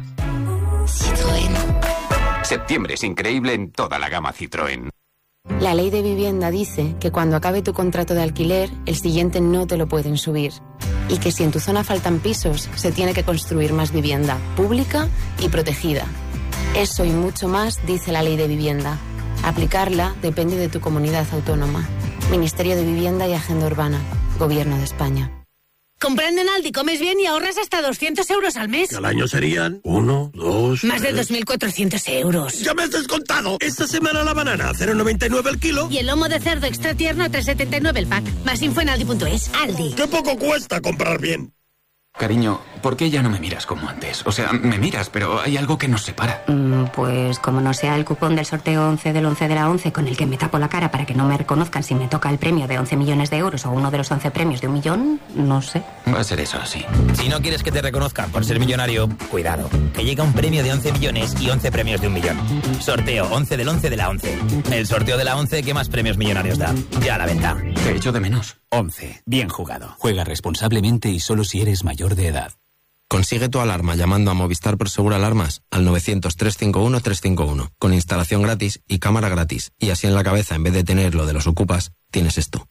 Citroën. Septiembre es increíble en toda la gama Citroën. La ley de vivienda dice que cuando acabe tu contrato de alquiler, el siguiente no te lo pueden subir. Y que si en tu zona faltan pisos, se tiene que construir más vivienda pública y protegida. Eso y mucho más dice la ley de vivienda. Aplicarla depende de tu comunidad autónoma. Ministerio de Vivienda y Agenda Urbana. Gobierno de España. Comprando en Aldi comes bien y ahorras hasta doscientos euros al mes. Que al año serían uno, dos... Más tres... de dos mil cuatrocientos euros. ¡Ya me has descontado! Esta semana la banana a cero coma noventa y nueve el kilo. Y el lomo de cerdo extra tierno a tres coma setenta y nueve el pack. Más info en aldi punto es. Aldi. ¡Qué poco cuesta comprar bien! Cariño, ¿por qué ya no me miras como antes? O sea, me miras, pero hay algo que nos separa. Mm, pues como no sea el cupón del sorteo once del once de la once con el que me tapo la cara para que no me reconozcan si me toca el premio de once millones de euros o uno de los once premios de un millón, no sé. Va a ser eso, sí. Si no quieres que te reconozcan por ser millonario, cuidado, que llega un premio de once millones y once premios de un millón. Sorteo once del once de la once. El sorteo de la once que más premios millonarios da. Ya a la venta. Te echo de menos. once. Bien jugado. Juega responsablemente y solo si eres mayor de edad. Consigue tu alarma llamando a Movistar Prosegur Alarmas al novecientos, trescientos cincuenta y uno, trescientos cincuenta y uno, con instalación gratis y cámara gratis. Y así en la cabeza, en vez de tener lo de los ocupas, tienes esto.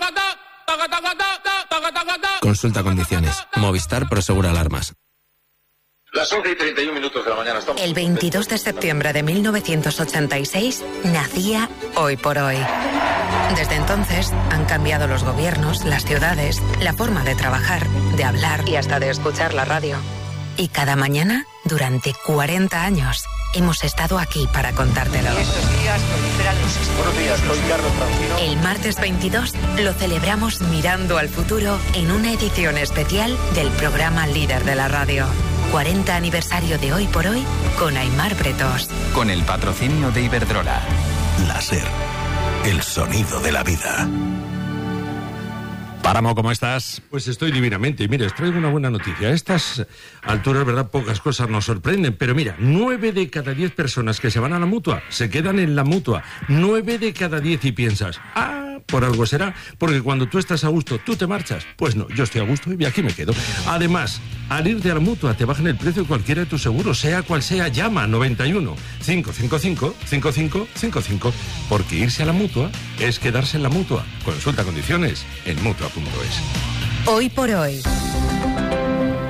Consulta condiciones. Movistar Prosegur Alarmas. Las once y treinta y un minutos de la mañana. Estamos... El veintidós de septiembre de mil novecientos ochenta y seis nacía Hoy por Hoy. Desde entonces han cambiado los gobiernos, las ciudades, la forma de trabajar, de hablar y hasta de escuchar la radio. Y cada mañana, durante cuarenta años, hemos estado aquí para contártelo. Y estos días proliferan los... Buenos días, soy Carlos Francino. El martes veintidós lo celebramos mirando al futuro en una edición especial del programa líder de la radio. cuarenta aniversario de Hoy por Hoy con Aimar Bretos. Con el patrocinio de Iberdrola. Láser. El sonido de la vida. Páramo, ¿cómo estás? Pues estoy divinamente. Y mira, os traigo una buena noticia. A estas alturas, verdad, pocas cosas nos sorprenden. Pero mira, nueve de cada diez personas que se van a la Mutua se quedan en la Mutua. Nueve de cada diez y piensas, ah, por algo será. Porque cuando tú estás a gusto, tú te marchas. Pues no, yo estoy a gusto y aquí me quedo. Además, al irte a la Mutua te bajan el precio de cualquiera de tus seguros, sea cual sea. Llama noventa y uno, cinco cinco cinco, cinco cinco cinco cinco. Porque irse a la Mutua es quedarse en la Mutua. Consulta condiciones en Mutua. Hoy por Hoy.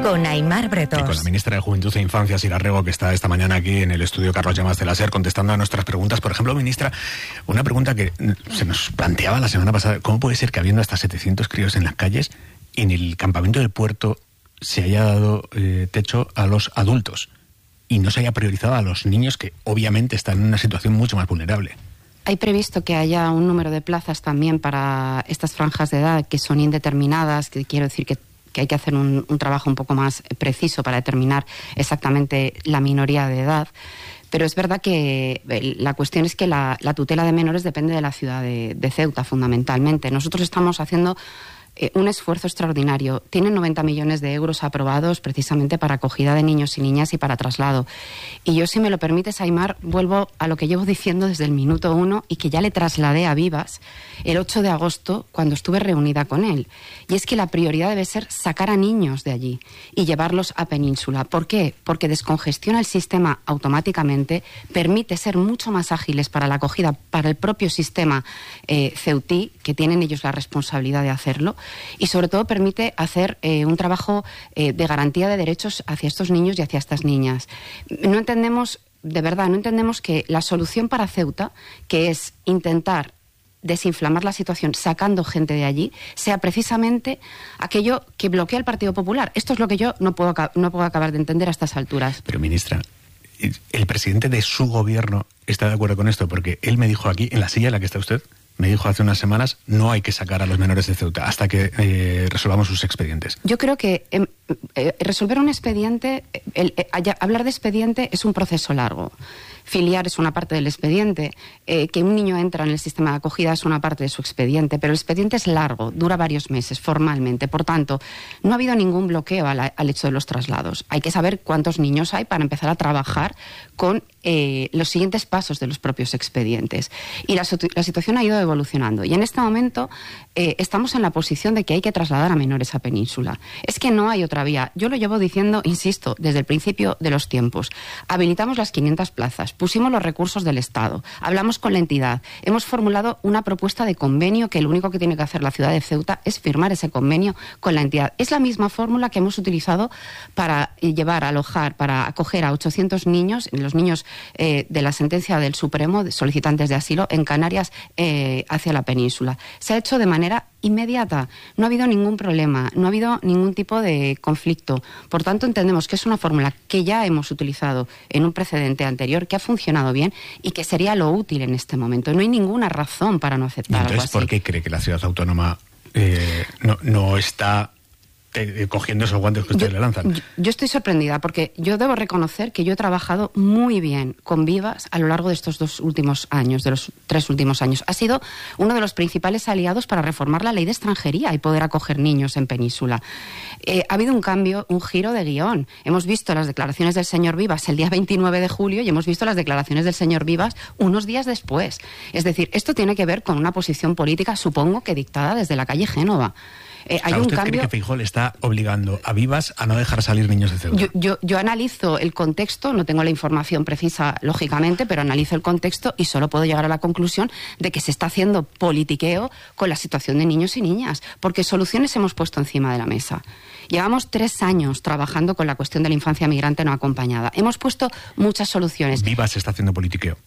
con Aimar Bretós. Y con la ministra de Juventud e Infancia, Sira Rego, que está esta mañana aquí en el estudio Carlos Llamas de la SER contestando a nuestras preguntas. Por ejemplo, ministra, una pregunta que se nos planteaba la semana pasada: ¿cómo puede ser que habiendo hasta setecientos críos en las calles, en el campamento del puerto se haya dado eh, techo a los adultos y no se haya priorizado a los niños, que obviamente están en una situación mucho más vulnerable? Hay previsto que haya un número de plazas también para estas franjas de edad que son indeterminadas, que quiero decir que, que hay que hacer un, un trabajo un poco más preciso para determinar exactamente la minoría de edad. Pero es verdad que la cuestión es que la, la tutela de menores depende de la ciudad de, de Ceuta, fundamentalmente. Nosotros estamos haciendo eh, un esfuerzo extraordinario. Tienen noventa millones de euros aprobados precisamente para acogida de niños y niñas y para traslado. Y yo, si me lo permites, Aimar, vuelvo a lo que llevo diciendo desde el minuto uno y que ya le trasladé a Vivas el ocho de agosto cuando estuve reunida con él. Y es que la prioridad debe ser sacar a niños de allí y llevarlos a Península. ¿Por qué? Porque descongestiona el sistema automáticamente, permite ser mucho más ágiles para la acogida, para el propio sistema eh, ceutí, que tienen ellos la responsabilidad de hacerlo, y sobre todo permite hacer eh, un trabajo eh, de garantía de derechos hacia estos niños y hacia estas niñas. No entendemos, de verdad, no entendemos que la solución para Ceuta, que es intentar desinflamar la situación sacando gente de allí, sea precisamente aquello que bloquea el Partido Popular. Esto es lo que yo no puedo, no puedo acabar de entender a estas alturas. Pero, ministra, ¿el presidente de su gobierno está de acuerdo con esto? Porque él me dijo aquí, en la silla en la que está usted, me dijo hace unas semanas: no hay que sacar a los menores de Ceuta hasta que eh, resolvamos sus expedientes. Yo creo que eh, eh, resolver un expediente, el, eh, hablar de expediente es un proceso largo. Filiar es una parte del expediente, eh, que un niño entra en el sistema de acogida es una parte de su expediente, pero el expediente es largo, dura varios meses formalmente. Por tanto, no ha habido ningún bloqueo a la, al hecho de los traslados. Hay que saber cuántos niños hay para empezar a trabajar con eh, los siguientes pasos de los propios expedientes. Y la, la situación ha ido evolucionando. Y en este momento eh, estamos en la posición de que hay que trasladar a menores a Península. Es que no hay otra vía. Yo lo llevo diciendo, insisto, desde el principio de los tiempos. Habilitamos las quinientas plazas. Pusimos los recursos del Estado, hablamos con la entidad, hemos formulado una propuesta de convenio que lo único que tiene que hacer la ciudad de Ceuta es firmar ese convenio con la entidad. Es la misma fórmula que hemos utilizado para llevar, alojar, para acoger a ochocientos niños, los niños eh, de la sentencia del Supremo, de solicitantes de asilo, en Canarias eh, hacia la península. Se ha hecho de manera inmediata, no ha habido ningún problema, no ha habido ningún tipo de conflicto. Por tanto, entendemos que es una fórmula que ya hemos utilizado en un precedente anterior, que ha funcionado bien y que sería lo útil en este momento. No hay ninguna razón para no aceptar algo así. Entonces, ¿por qué cree que la ciudad autónoma eh, no, no está eh, cogiendo esos guantes que ustedes yo, le lanzan? Yo, yo estoy sorprendida porque yo debo reconocer que yo he trabajado muy bien con Vivas a lo largo de estos dos últimos años, de los tres últimos años. Ha sido uno de los principales aliados para reformar la ley de extranjería y poder acoger niños en Península. Eh, ha habido un cambio, un giro de guión. Hemos visto las declaraciones del señor Vivas el día veintinueve de julio y hemos visto las declaraciones del señor Vivas unos días después. Es decir, esto tiene que ver con una posición política, supongo que dictada desde la calle Génova. Eh, hay o sea, un ¿usted cambio... cree que Feijóo le está obligando a Vivas a no dejar salir niños de Ceuta? Yo, yo, yo analizo el contexto, no tengo la información precisa, lógicamente, pero analizo el contexto y solo puedo llegar a la conclusión de que se está haciendo politiqueo con la situación de niños y niñas, porque soluciones hemos puesto encima de la mesa. Llevamos tres años trabajando con la cuestión de la infancia migrante no acompañada. Hemos puesto muchas soluciones. Vivas está haciendo politiqueo.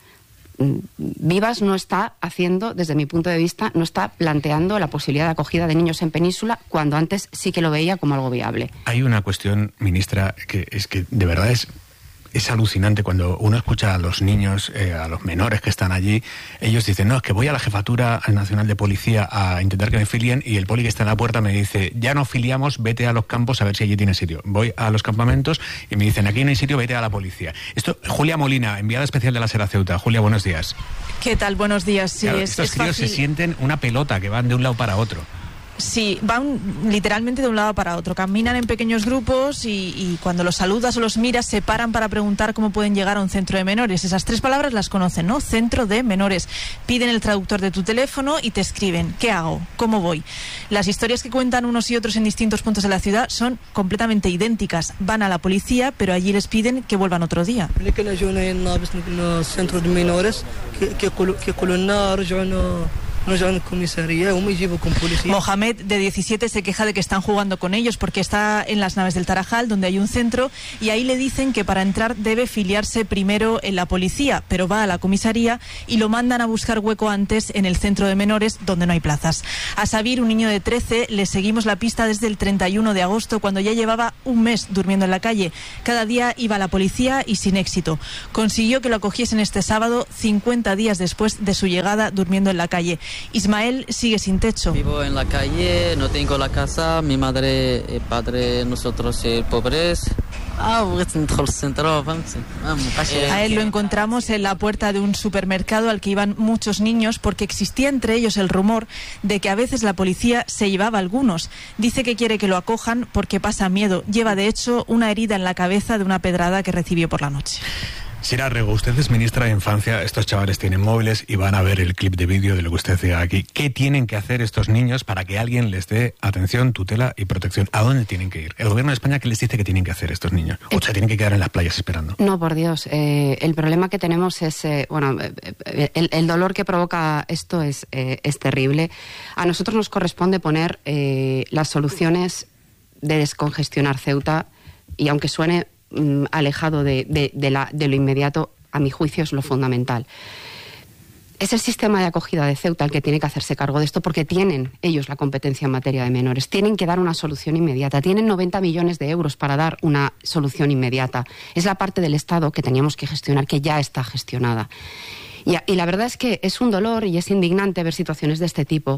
Vivas no está haciendo, desde mi punto de vista, no está planteando la posibilidad de acogida de niños en Península, cuando antes sí que lo veía como algo viable. Hay una cuestión, ministra, que es que de verdad es... Es alucinante cuando uno escucha a los niños, eh, a los menores que están allí. Ellos dicen: no, es que voy a la Jefatura Nacional de Policía a intentar que me filien, y el poli que está en la puerta me dice: ya no filiamos, vete a los campos a ver si allí tiene sitio. Voy a los campamentos y me dicen: aquí no hay sitio, vete a la policía. Esto, Julia Molina, enviada especial de la SER a Ceuta. Julia, buenos días. ¿Qué tal? Buenos días. Sí, claro, es, estos es críos fácil. se sienten una pelota que van de un lado para otro. Sí, van literalmente de un lado para otro. Caminan en pequeños grupos y, y cuando los saludas o los miras se paran para preguntar cómo pueden llegar a un centro de menores. Esas tres palabras las conocen, ¿no? Centro de menores. Piden el traductor de tu teléfono y te escriben: ¿qué hago? ¿Cómo voy? Las historias que cuentan unos y otros en distintos puntos de la ciudad son completamente idénticas. Van a la policía, pero allí les piden que vuelvan otro día. centro de menores que Mohamed, de diecisiete, se queja de que están jugando con ellos porque está en las naves del Tarajal, donde hay un centro, y ahí le dicen que para entrar debe filiarse primero en la policía, pero va a la comisaría y lo mandan a buscar hueco antes en el centro de menores, donde no hay plazas. A Sabir, un niño de trece, le seguimos la pista desde el treinta y uno de agosto, cuando ya llevaba un mes durmiendo en la calle. Cada día iba a la policía y sin éxito. Consiguió que lo acogiesen este sábado, cincuenta días después de su llegada, durmiendo en la calle. Ismael sigue sin techo. Vivo en la calle, no tengo la casa, mi madre y padre, nosotros eh, pobres. A él lo encontramos en la puerta de un supermercado al que iban muchos niños, porque existía entre ellos el rumor de que a veces la policía se llevaba a algunos. Dice que quiere que lo acojan porque pasa miedo. Lleva, de hecho, una herida en la cabeza de una pedrada que recibió por la noche. Sira Rego, usted es ministra de Infancia, estos chavales tienen móviles y van a ver el clip de vídeo de lo que usted diga aquí. ¿Qué tienen que hacer estos niños para que alguien les dé atención, tutela y protección? ¿A dónde tienen que ir? ¿El gobierno de España qué les dice que tienen que hacer estos niños? ¿O se tienen que quedar en las playas esperando? No, por Dios. Eh, el problema que tenemos es, eh, bueno, eh, el, el dolor que provoca esto es, eh, es terrible. A nosotros nos corresponde poner eh, las soluciones de descongestionar Ceuta, y aunque suene alejado de, de, de, la, de lo inmediato, a mi juicio es lo fundamental. Es el sistema de acogida de Ceuta el que tiene que hacerse cargo de esto, porque tienen ellos la competencia en materia de menores. Tienen que dar una solución inmediata. Tienen noventa millones de euros para dar una solución inmediata. Es la parte del Estado que teníamos que gestionar, que ya está gestionada. Y, y la verdad es que es un dolor y es indignante ver situaciones de este tipo.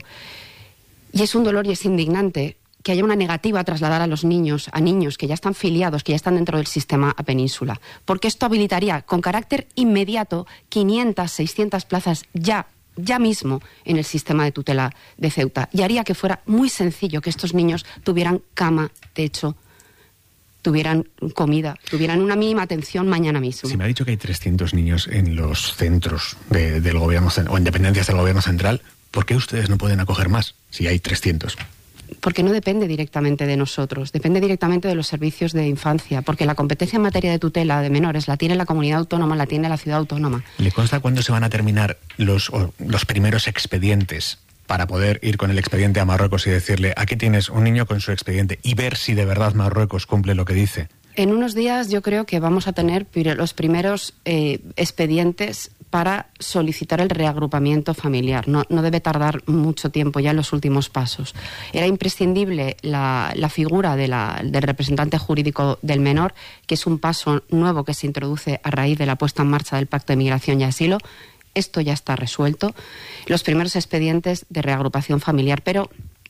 Y es un dolor y es indignante que haya una negativa a trasladar a los niños, a niños que ya están filiados, que ya están dentro del sistema a Península. Porque esto habilitaría con carácter inmediato quinientas, seiscientas plazas ya, ya mismo en el sistema de tutela de Ceuta. Y haría que fuera muy sencillo que estos niños tuvieran cama, techo, tuvieran comida, tuvieran una mínima atención mañana mismo. Si me ha dicho que hay trescientos niños en los centros de, del gobierno o en dependencias del gobierno central, ¿por qué ustedes no pueden acoger más si hay trescientos? Porque no depende directamente de nosotros, depende directamente de los servicios de infancia, porque la competencia en materia de tutela de menores la tiene la comunidad autónoma, la tiene la ciudad autónoma. ¿Le consta cuándo se van a terminar los, los primeros expedientes para poder ir con el expediente a Marruecos y decirle, aquí tienes un niño con su expediente, y ver si de verdad Marruecos cumple lo que dice? En unos días yo creo que vamos a tener los primeros eh, expedientes para solicitar el reagrupamiento familiar. No, no debe tardar mucho tiempo ya en los últimos pasos. Era imprescindible la, la figura de la, del representante jurídico del menor, que es un paso nuevo que se introduce a raíz de la puesta en marcha del Pacto de Migración y Asilo. Esto ya está resuelto. Los primeros expedientes de reagrupación familiar, pero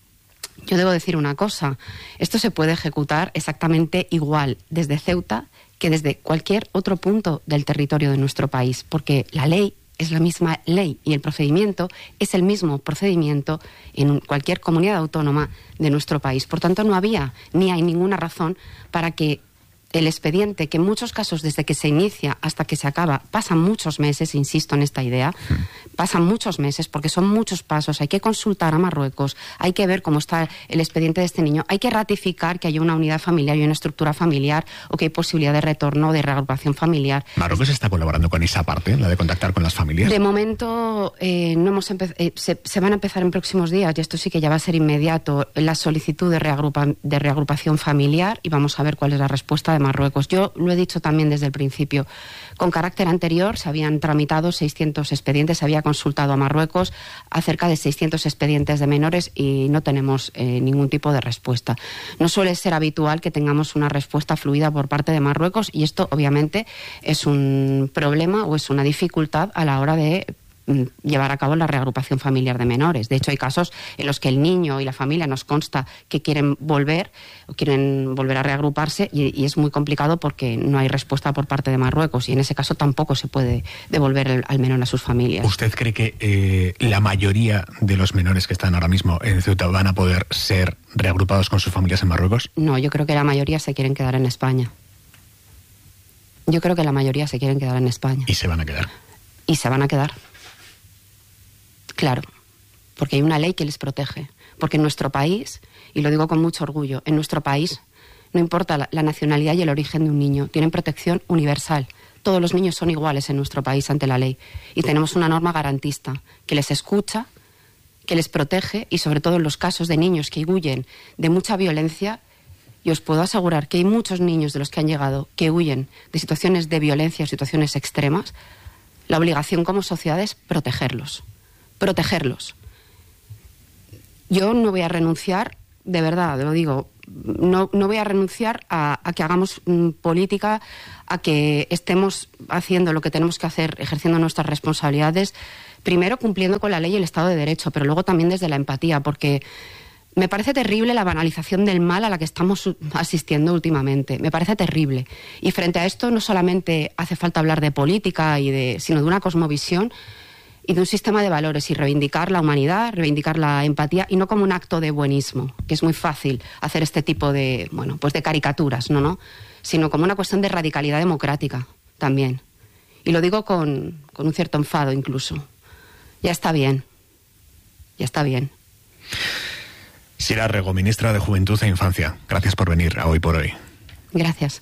yo debo decir una cosa, esto se puede ejecutar exactamente igual desde Ceuta que desde cualquier otro punto del territorio de nuestro país, porque la ley es la misma ley y el procedimiento es el mismo procedimiento en cualquier comunidad autónoma de nuestro país. Por tanto, no había ni hay ninguna razón para que el expediente, que en muchos casos desde que se inicia hasta que se acaba pasan muchos meses, insisto en esta idea, pasan muchos meses porque son muchos pasos, hay que consultar a Marruecos, hay que ver cómo está el expediente de este niño, hay que ratificar que hay una unidad familiar y una estructura familiar o que hay posibilidad de retorno, de reagrupación familiar. ¿Marruecos está colaborando con esa parte, la de contactar con las familias? De momento eh, no hemos empe- eh, se, se van a empezar en próximos días, y esto sí que ya va a ser inmediato, la solicitud de, reagrupa- de reagrupación familiar, y vamos a ver cuál es la respuesta de Marruecos. Yo lo he dicho también desde el principio. Con carácter anterior se habían tramitado seiscientos expedientes, se había consultado a Marruecos acerca de seiscientos expedientes de menores y no tenemos eh, ningún tipo de respuesta. No suele ser habitual que tengamos una respuesta fluida por parte de Marruecos, y esto obviamente es un problema o es una dificultad a la hora de llevar a cabo la reagrupación familiar de menores. De hecho, hay casos en los que el niño y la familia nos consta que quieren volver o quieren volver a reagruparse, y, y es muy complicado porque no hay respuesta por parte de Marruecos, y en ese caso tampoco se puede devolver el, al menor a sus familias. ¿Usted cree que eh, la mayoría de los menores que están ahora mismo en Ceuta van a poder ser reagrupados con sus familias en Marruecos? No, yo creo que la mayoría se quieren quedar en España. Yo creo que la mayoría se quieren quedar en España. ¿Y se van a quedar? Y se van a quedar. Claro, porque hay una ley que les protege. Porque en nuestro país, y lo digo con mucho orgullo, en nuestro país no importa la, la nacionalidad y el origen de un niño, tienen protección universal. Todos los niños son iguales en nuestro país ante la ley. Y tenemos una norma garantista que les escucha que les protege, y sobre todo en los casos de niños que huyen de mucha violencia, y os puedo asegurar que hay muchos niños de los que han llegado que huyen de situaciones de violencia o situaciones extremas. La obligación como sociedad es protegerlos, protegerlos. Yo no voy a renunciar, de verdad, lo digo, no, no voy a renunciar a, a que hagamos mm, política, a que estemos haciendo lo que tenemos que hacer, ejerciendo nuestras responsabilidades, primero cumpliendo con la ley y el Estado de Derecho, pero luego también desde la empatía, porque me parece terrible la banalización del mal a la que estamos asistiendo últimamente. Me parece terrible. Y frente a esto no solamente hace falta hablar de política, y de, sino de una cosmovisión y de un sistema de valores, y reivindicar la humanidad, reivindicar la empatía, y no como un acto de buenismo, que es muy fácil hacer este tipo de, bueno, pues de caricaturas, ¿no? ¿no? Sino como una cuestión de radicalidad democrática también. Y lo digo con, con un cierto enfado incluso. Ya está bien. Ya está bien. Sira Rego, ministra de Juventud e Infancia, gracias por venir a Hoy por Hoy. Gracias.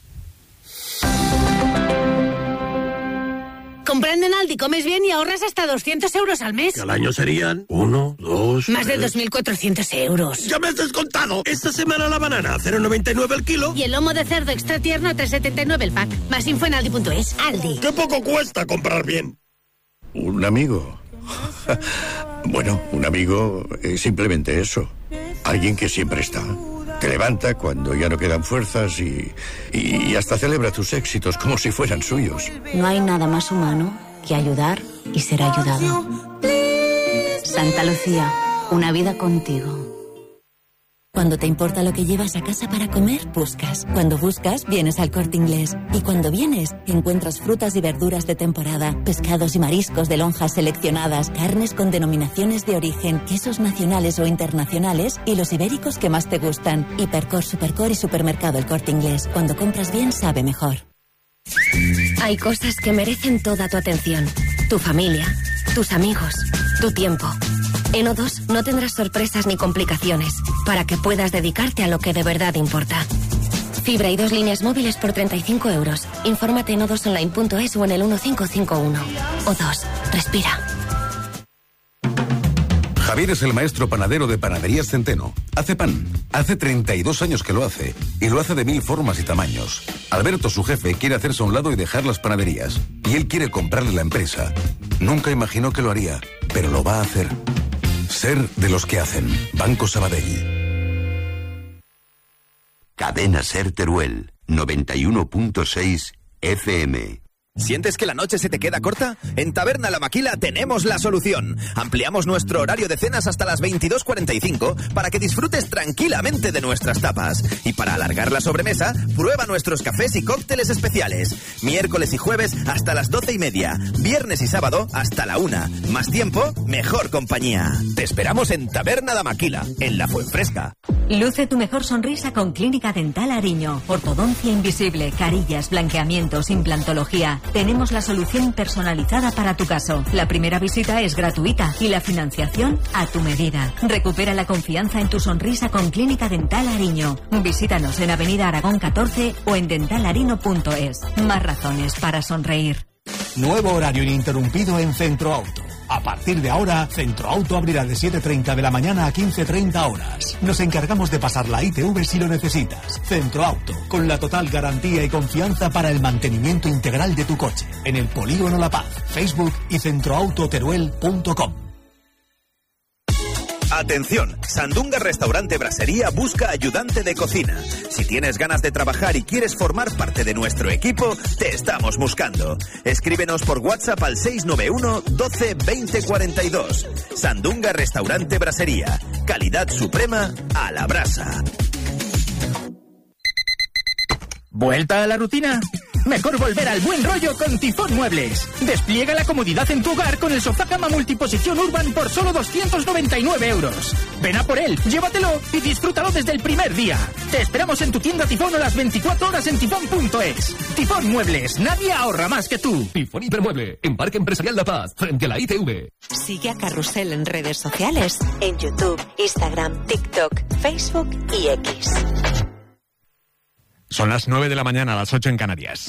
Comprando en Aldi comes bien y ahorras hasta doscientos euros al mes. Que al año serían uno, dos... Más de dos mil cuatrocientos euros. ¡Ya me has descontado! Esta semana la banana a cero coma noventa y nueve el kilo. Y el lomo de cerdo extra tierno a tres coma setenta y nueve el pack. Más info en aldi punto es. Aldi. ¡Qué poco cuesta comprar bien! Un amigo. Bueno, un amigo es simplemente eso. Alguien que siempre está. Te levanta cuando ya no quedan fuerzas y, y hasta celebra tus éxitos como si fueran suyos. No hay nada más humano que ayudar y ser ayudado. Santa Lucía, una vida contigo. Cuando te importa lo que llevas a casa para comer, buscas. Cuando buscas, vienes al Corte Inglés. Y cuando vienes, encuentras frutas y verduras de temporada, pescados y mariscos de lonjas seleccionadas, carnes con denominaciones de origen, quesos nacionales o internacionales y los ibéricos que más te gustan. Hipercor, Supercor y Supermercado El Corte Inglés. Cuando compras bien, sabe mejor. Hay cosas que merecen toda tu atención. Tu familia, tus amigos, tu tiempo. En O dos no tendrás sorpresas ni complicaciones, para que puedas dedicarte a lo que de verdad importa. Fibra y dos líneas móviles por treinta y cinco euros. Infórmate en o dos online punto es o en el uno cinco cinco uno. O dos, respira. Javier es el maestro panadero de Panaderías Centeno. Hace pan. Hace treinta y dos años que lo hace. Y lo hace de mil formas y tamaños. Alberto, su jefe, quiere hacerse a un lado y dejar las panaderías. Y él quiere comprarle la empresa. Nunca imaginó que lo haría, pero lo va a hacer. Ser de los que hacen. Banco Sabadell. Cadena Ser Teruel, noventa y uno punto seis F M. ¿Sientes que la noche se te queda corta? En Taberna La Maquila tenemos la solución. Ampliamos nuestro horario de cenas hasta las veintidós cuarenta y cinco para que disfrutes tranquilamente de nuestras tapas. Y para alargar la sobremesa, prueba nuestros cafés y cócteles especiales. Miércoles y jueves hasta las doce y media. Viernes y sábado hasta la una. Más tiempo, mejor compañía. Te esperamos en Taberna La Maquila, en La Fuenfresca. Luce tu mejor sonrisa con Clínica Dental Ariño. Ortodoncia invisible, carillas, blanqueamientos, implantología. Tenemos la solución personalizada para tu caso. La primera visita es gratuita y la financiación a tu medida. Recupera la confianza en tu sonrisa con Clínica Dental Ariño. Visítanos en Avenida Aragón catorce o en dentalarino punto es. Más razones para sonreír. Nuevo horario ininterrumpido en Centro Auto. A partir de ahora, Centro Auto abrirá de siete treinta de la mañana a quince treinta horas. Nos encargamos de pasar la I T V si lo necesitas. Centro Auto, con la total garantía y confianza para el mantenimiento integral de tu coche. En el Polígono La Paz, Facebook y centroautoteruel punto com. Atención, Sandunga Restaurante Brasería busca ayudante de cocina. Si tienes ganas de trabajar y quieres formar parte de nuestro equipo, te estamos buscando. Escríbenos por WhatsApp al seis nueve uno doce veinte cuarenta y dos. Sandunga Restaurante Brasería. Calidad suprema a la brasa. ¿Vuelta a la rutina? Mejor volver al buen rollo con Tifón Muebles. Despliega la comodidad en tu hogar con el sofá cama multiposición Urban por solo doscientos noventa y nueve euros. Ven a por él, llévatelo y disfrútalo desde el primer día. Te esperamos en tu tienda Tifón a las veinticuatro horas en tifón punto es. Tifón Muebles, nadie ahorra más que tú. Tifón Hipermueble, en Parque Empresarial La Paz, frente a la I T V. Sigue a Carrusel en redes sociales, en YouTube, Instagram, TikTok, Facebook y X. Son las nueve de la mañana, a las ocho en Canarias.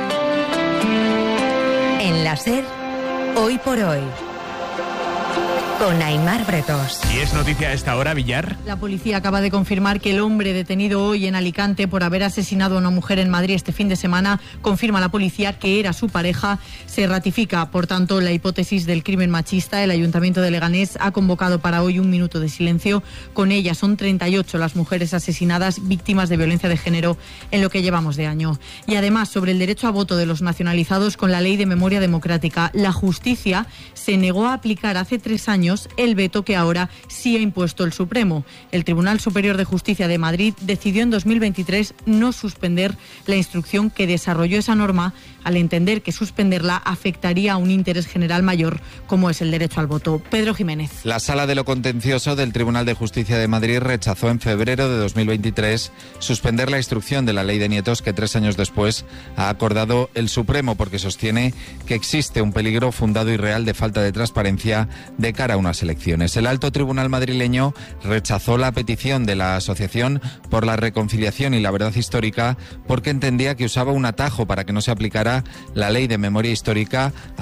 En la SER, Hoy por Hoy. con Aimar Bretos. ¿Y es noticia a esta hora, Villar? La policía acaba de confirmar que el hombre detenido hoy en Alicante por haber asesinado a una mujer en Madrid este fin de semana, confirma la policía que era su pareja. Se ratifica, por tanto, la hipótesis del crimen machista. El Ayuntamiento de Leganés ha convocado para hoy un minuto de silencio. Con ella son treinta y ocho las mujeres asesinadas víctimas de violencia de género en lo que llevamos de año. Y además, sobre el derecho a voto de los nacionalizados con la Ley de Memoria Democrática, la justicia se negó a aplicar hace tres años el veto que ahora sí ha impuesto el Supremo. El Tribunal Superior de Justicia de Madrid decidió en dos mil veintitrés no suspender la instrucción que desarrolló esa norma, al entender que suspenderla afectaría a un interés general mayor, como es el derecho al voto. Pedro Jiménez. La Sala de lo Contencioso del Tribunal de Justicia de Madrid rechazó en febrero de dos mil veintitrés suspender la instrucción de la Ley de Nietos que tres años después ha acordado el Supremo, porque sostiene que existe un peligro fundado y real de falta de transparencia de cara a unas elecciones. El alto tribunal madrileño rechazó la petición de la Asociación por la Reconciliación y la Verdad Histórica porque entendía que usaba un atajo para que no se aplicara la Ley de Memoria Histórica